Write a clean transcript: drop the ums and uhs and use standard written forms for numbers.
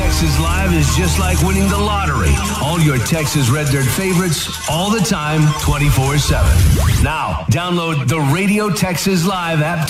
Texas Live is just like winning the lottery. All your Texas Red Dirt favorites, all the time, 24/7. Now, download the Radio Texas Live app